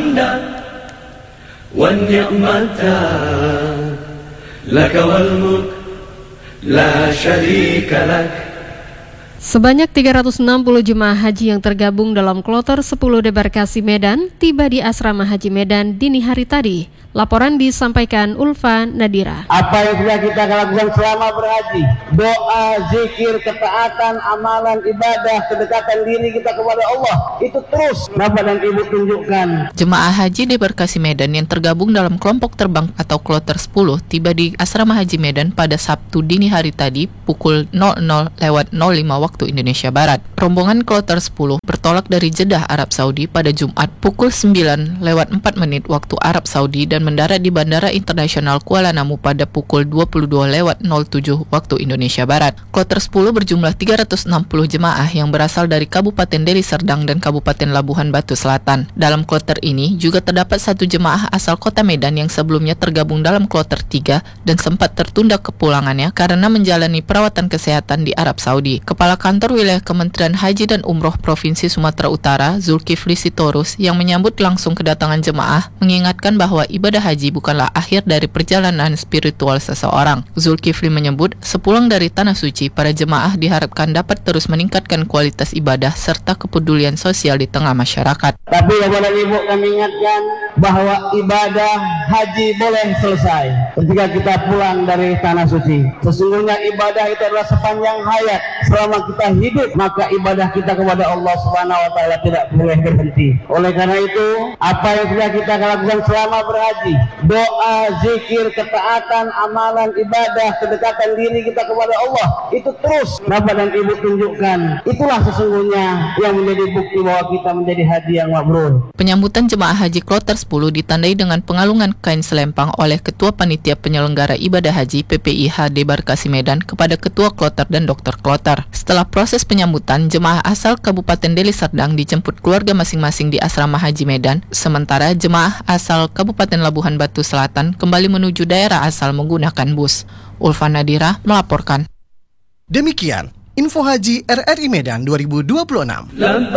الحمد والنعمة لك والملك لا شريك لك. Sebanyak 360 jemaah haji yang tergabung dalam kloter 10 debarkasi Medan tiba di Asrama Haji Medan dini hari tadi. Laporan disampaikan Ulfa Nadira. Apa yang sudah kita lakukan selama berhaji, doa, zikir, ketaatan, amalan, ibadah, kedekatan diri kita kepada Allah, itu terus Bapak dan Ibu tunjukkan. Jemaah haji debarkasi Medan yang tergabung dalam kelompok terbang atau kloter 10 tiba di Asrama Haji Medan pada Sabtu dini hari tadi pukul 00.05 waktu Indonesia Barat. Rombongan kloter 10 bertolak dari Jeddah, Arab Saudi pada Jumat pukul 9.04 waktu Arab Saudi dan mendarat di Bandara Internasional Kuala Namu pada pukul 22.07 waktu Indonesia Barat. Kloter 10 berjumlah 360 jemaah yang berasal dari Kabupaten Deli Serdang dan Kabupaten Labuhan Batu Selatan. Dalam kloter ini juga terdapat satu jemaah asal kota Medan yang sebelumnya tergabung dalam kloter 3 dan sempat tertunda kepulangannya karena menjalani perawatan kesehatan di Arab Saudi. Kepala Kantor Wilayah Kementerian Haji dan Umroh Provinsi Sumatera Utara, Zulkifli Sitorus, yang menyambut langsung kedatangan jemaah, mengingatkan bahwa ibadah haji bukanlah akhir dari perjalanan spiritual seseorang. Zulkifli menyebut, sepulang dari Tanah Suci, para jemaah diharapkan dapat terus meningkatkan kualitas ibadah serta kepedulian sosial di tengah masyarakat. Tapi Bapak dan Ibu kami ingatkan bahwa ibadah haji boleh selesai ketika kita pulang dari Tanah Suci. Sesungguhnya ibadah itu adalah sepanjang hayat. Selama kita hidup, maka ibadah kita kepada Allah Subhanahu wa taala tidak boleh berhenti. Oleh karena itu, apa yang sudah kita lakukan selama berhaji, doa, zikir, ketaatan, amalan, ibadah, kedekatan diri kita kepada Allah, itu terus Bapak dan Ibu tunjukkan. Itulah sesungguhnya yang menjadi bukti bahwa kita menjadi haji yang mabrur. Penyambutan jemaah haji kloter 10 ditandai dengan pengalungan kain selempang oleh Ketua Panitia Penyelenggara Ibadah Haji PPIH Debarkasi Medan kepada Ketua Kloter dan Dokter Kloter. Setelah proses penyambutan, jemaah asal Kabupaten Deli Serdang dijemput keluarga masing-masing di Asrama Haji Medan, sementara jemaah asal Kabupaten Labuhan Batu Selatan kembali menuju daerah asal menggunakan bus. Ulfa Nadira melaporkan. Demikian info haji RRI Medan 2026.